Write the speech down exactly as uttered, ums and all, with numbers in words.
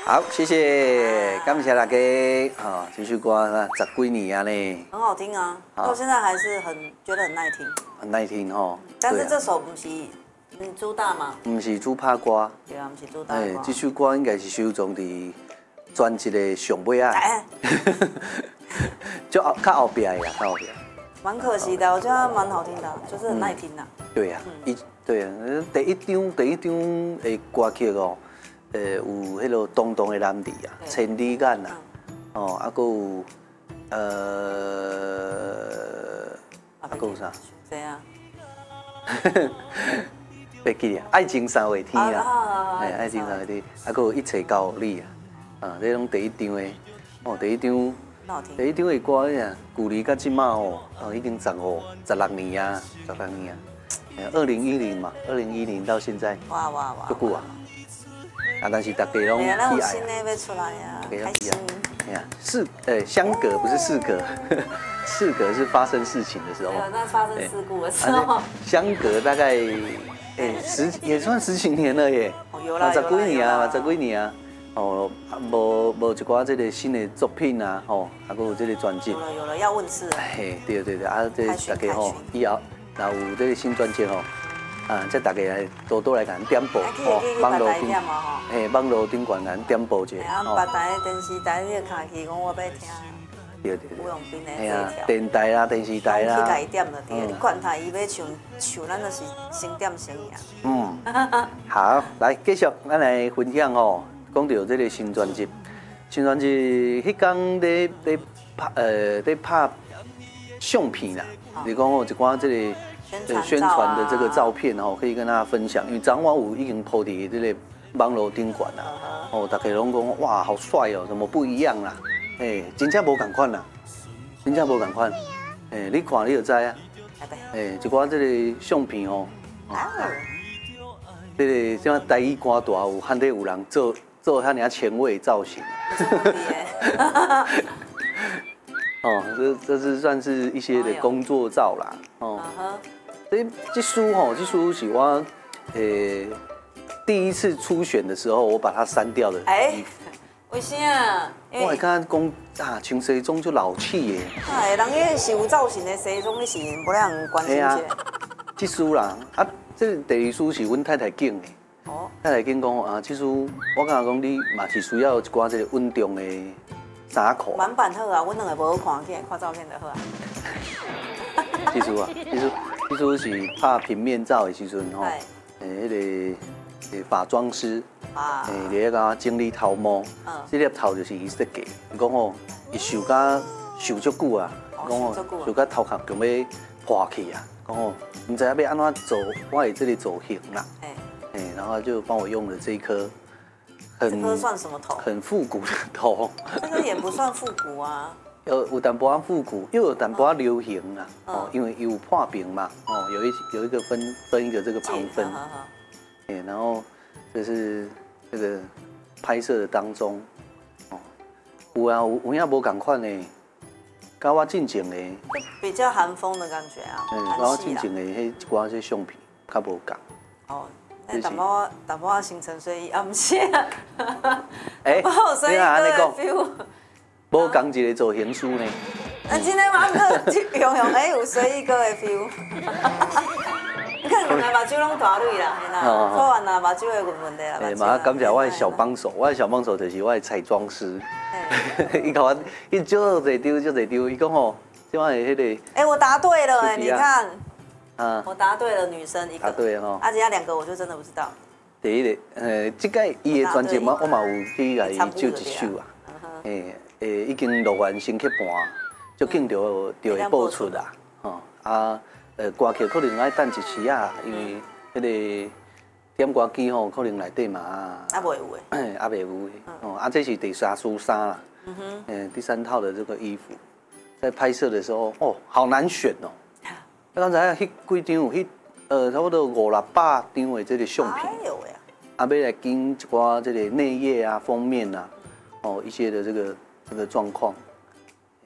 好，谢谢，感谢大家。好，这首歌啊，十几年啊呢， 很好听啊，到现在还是很觉得很耐听。 很耐听吼。 但是这首不是嗯主打嘛？ 不是主打歌。 对啊，不是主打哎， 歌。 这首歌应该是收藏伫专辑的上尾啊。 哎， 就后较后边呀，较后边。 蛮可惜的，我觉得蛮好听的，就是很耐听的。 对呀，一对啊，第一张第一张的歌曲哦。呃，有迄个东东的男儿啊，千里眼啊，哦，啊，搁有呃，啊，搁有啥？ 谁啊？ 袂记啊，爱情三月天啊， 哎， 爱情三月天，啊，搁有一切交你啊，啊，这拢第一张的，哦，第一张，第一张的歌呀，距离到即马哦，哦，已经十五、十六年啊，十六年啊，二零一零嘛，二零一零到现在， 哇哇哇， 足久啊。啊，但是大家拢喜爱啊。 新的要出来啊，开心。 哎呀，事呃相隔不是事隔，事隔是发生事情的时候。 那发生事故的时候。 相隔大概哎十也算十几年了耶。 哦，有啦有啦。十几年啊，十几年啊。哦，无无一寡这个新的作品啊，吼，还有这个专辑。 有了有了，要问世了。 嘿，对对对，啊，这大家吼，以后然后有这个新专辑吼。啊，即大家来多多来甲咱点播哦， 网络顶，嘿，网络顶管咱点播者。 啊，别台电视台你开起，讲我要听。 对对对。 吴永斌的这条。 条。 电台啦，电视台啦。 去家点就对，你管他伊要唱唱，咱就是先点先赢。 嗯。好，来继续，咱来分享吼，讲到这个新专辑，新专辑迄天咧咧拍呃咧拍相片啦，你讲哦一寡这个。对宣传的这个照片哦，可以跟大家分享。因为张万武已经 po 伫这个网络顶管啦，哦，大家拢讲哇，好帅哦，怎么不一样啦？哎，真正无同款啦，真正无同款。哎，你看你就知啊。哎，一寡这个相片哦，这个像台语歌大有汉底有人做做遐尔前卫造型。哦，这这是算是一些的工作照啦，哦。这这书吼，这书是我诶第一次初选的时候，我把它删掉的衣服。 为啥？ 我还看讲啊，穿西装就老气耶。 哎，人迄是有造型的西装，你是不让关心些。 这书啦，啊，这第二书是阮太太拣的。哦。太太拣讲啊，这书我感觉讲你嘛是需要一寡这个稳重的衫裤。 蛮版好啊，阮两个无好看，起来看照片就好啊。 这书啊，这书。这阵是拍平面照的时阵吼，诶，迄个诶化妆师，诶，咧个整理头毛，这粒头就是伊设计。伊讲吼，伊绣甲绣足久啊，讲吼绣甲头壳强要破去啊，讲吼，唔知要安怎做，我会这里造型啦，诶，然后就帮我用了这一颗很，这颗算什么头？ 很复古的头。 这个也不算复古啊。 有有淡薄仔复古，又有淡薄仔流行啊，哦，因为有破屏嘛，哦，有一有一个分分一个这个旁分，哎，然后这是这个拍摄的当中，哦，有啊有有影无同款的，甲我进前的， 比较韩风的感觉啊， 嗯，甲我进前的迄一寡些相片较无同。 哦，那淡薄淡薄仔行程随意啊，唔是啊， 哎， 你啊，安尼讲。 无共一个造型师呢？ 啊，真诶嘛，个用用诶有随意哥的 feel。你看两个目睭拢大蕊啦，嘿啦，好完啦，目睭的问题啦。 诶，嘛感谢我的小帮手，我的小帮手就是我的彩妆师。伊甲我，伊就侪丢就侪丢，伊讲吼，即摆迄个。 哎，我答对了哎，你看。 啊。 我答对了，女生一个。 答对了吼。 啊，其他两个我就真的不知道。 第一个，呃，即届伊的专辑嘛，我嘛有去甲伊唱一首啊。诶。诶，已经录完先去盘，就紧就就会播出啦，吼啊，呃，歌曲可能爱等一时啊，因为迄个点歌机吼，可能内底嘛啊， 啊袂有诶， 啊袂有诶，哦，啊这是第三束衫啦，嗯哼，诶，第三套的这个衣服，在拍摄的时候，哦，好难选哦，刚才迄几张，迄呃差不多五六百张的这个相片，啊，要来跟一寡这个内页啊、封面啊，哦，一些的这个。这个状况，